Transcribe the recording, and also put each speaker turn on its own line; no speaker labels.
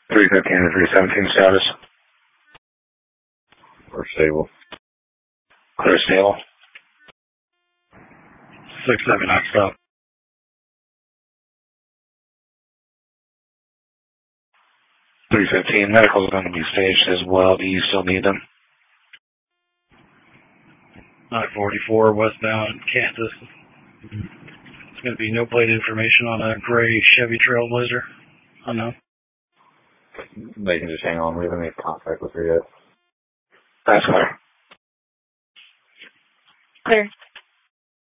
315 to 317 status.
Or stable.
Clear stable.
6-7 not stop.
315, medical is going to be staged as well. Do you still need them?
944 westbound Kansas. It's going to be no plate information on a gray Chevy Trailblazer. Unknown.
They can just hang on. We haven't made contact with her yet.
That's clear.
Clear.